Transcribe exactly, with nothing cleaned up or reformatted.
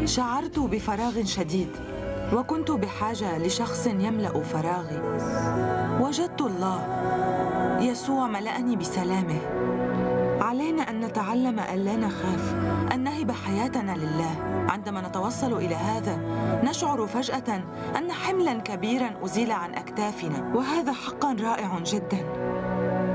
شعرت بفراغ شديد وكنت بحاجة لشخص يملأ فراغي. وجدت الله. يسوع ملأني بسلامه. علينا أن نتعلم أن لا نخاف، أن نهب حياتنا لله. عندما نتوصل إلى هذا نشعر فجأة أن حملاً كبيراً أزيل عن أكتافنا، وهذا حقاً رائع جداً.